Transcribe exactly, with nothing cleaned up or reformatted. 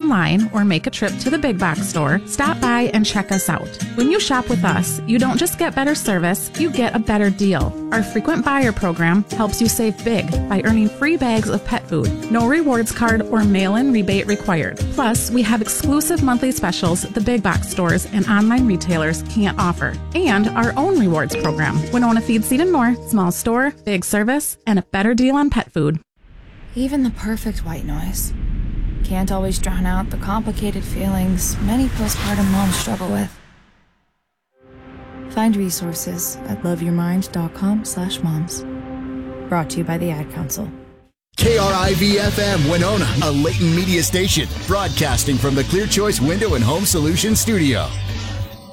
online or make a trip to the big box store, stop by and check us out. When you shop with us, you don't just get better service, you get a better deal. Our frequent buyer program helps you save big by earning free bags of pet food. No rewards card or mail-in rebate required. Plus, we have exclusive monthly specials the big box stores and online retailers can't offer. And our own rewards program. Winona Feed Seed and More, small store, big service, and a better deal on pet food. Even the perfect white noise can't always drown out the complicated feelings many postpartum moms struggle with. Find resources at loveyourmind.com slash moms. Brought to you by the Ad Council. K R I V F M Winona, a Leighton Media station, broadcasting from the Clear Choice Window and Home Solutions studio.